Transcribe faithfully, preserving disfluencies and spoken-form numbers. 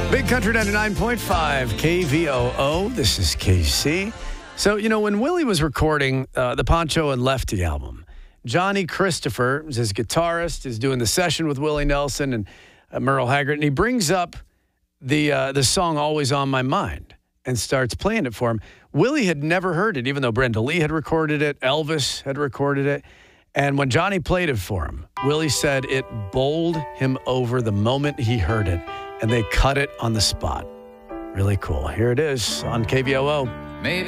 Big Country ninety-nine point five, K V O O. This is K C. So, you know, when Willie was recording uh, the Poncho and Lefty album, Johnny Christopher, his guitarist, is doing the session with Willie Nelson and uh, Merle Haggard, and he brings up the uh, the song Always on My Mind and starts playing it for him. Willie had never heard it, even though Brenda Lee had recorded it, Elvis had recorded it. And when Johnny played it for him, Willie said it bowled him over the moment he heard it, and they cut it on the spot. Really cool. Here it is on K V O O. Maybe